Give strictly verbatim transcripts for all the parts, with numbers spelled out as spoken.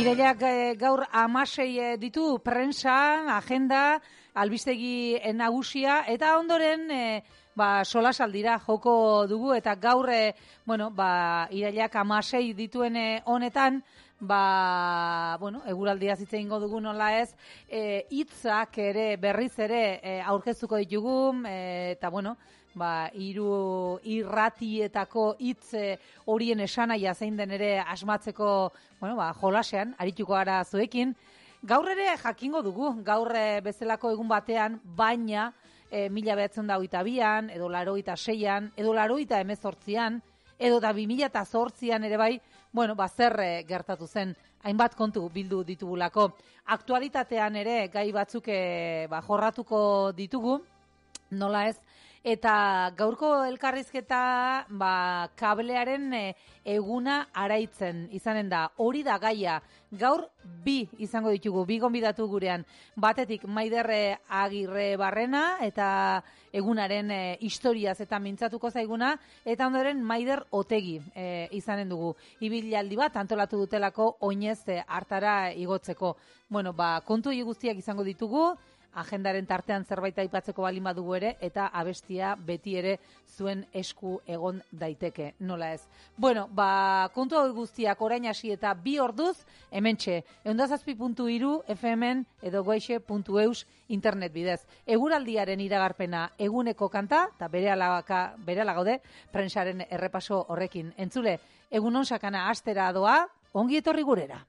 Irailak e, gaur hamasei e, ditu prensa, agenda, albistegi nagusia eta ondoren e, ba, solasaldira joko dugu eta gaur e, bueno, ba, irailak hamasei dituen e, honetan ba, bueno, eguraldia hitz egingo dugu nola ez, e, hitzak ere berriz ere e, aurkeztuko ditugu e, eta bueno, ba, hiru irratietako hitz horien esanaia zein den ere asmatzeko, bueno, ba, jolasean arituko gara zuekin. Gaur ere jakingo dugu, gaur e, bezalako egun batean, baina e, mila behatzen da hogeita bian, edo larogeita seian, edo larogeita hemezortzian, edo da bi mila eta zortzian ere bai, bueno, ba, zer e, gertatu zen, hainbat kontu bildu ditugulako. Aktualitatean ere gai batzuk e, ba, jorratuko ditugu, nola ez, eta gaurko elkarrizketa ba, kablearen e, eguna araitzen izanen da. Hori da gaia. Gaur bi izango ditugu, bi gonbidatu gurean. Batetik Maider Agirre Barrena eta egunaren e, historiaz eta mintzatuko zaiguna, eta ondoren Maider Otegi e, izanen dugu. Ibilaldi bat antolatu dutelako oinez e, hartara igotzeko. Bueno, ba, kontu guztiak izango ditugu, agendaren tartean zerbait aipatzeko balin badugu ere, eta abestia beti ere zuen esku egon daiteke, nola ez. Bueno, ba, kontu hau guztiak orain hasi eta bi orduz, hementxe, eundazazpi puntu hiru F M-en edo goixe puntu eus internet bidez. Eguraldiaren iragarpena eguneko kanta, eta berehala gaude, prensaren errepaso horrekin. Entzule, egunon sakana astera doa, ongi etorri gurera.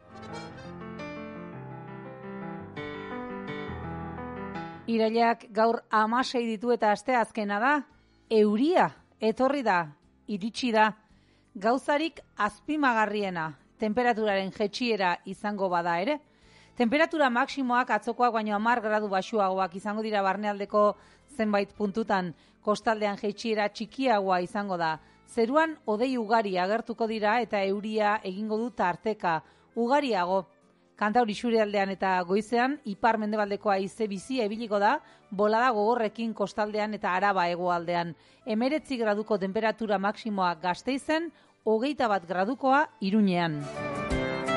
Irailak gaur hamasei ditu eta aste azkena da, euria, etorri da, iritsi da, gauzarik azpimagarriena, temperaturaren jetxiera izango bada ere. Temperatura maksimoak atzokoak baino hamar gradu baxuagoak izango dira barnealdeko zenbait puntutan, kostaldean jetxiera txikiagoa izango da. Zeruan hodei ugari agertuko dira eta euria egingo du tarteka, ugariago. Kantauri isurialdean eta goizean, ipar mendebaldeko haize bizi ebiliko da, bolada gogorrekin kostaldean eta Araba hegoaldean. Hemeretzi graduko temperatura maksimoa Gasteizen, hogeita bat gradukoa Iruñean.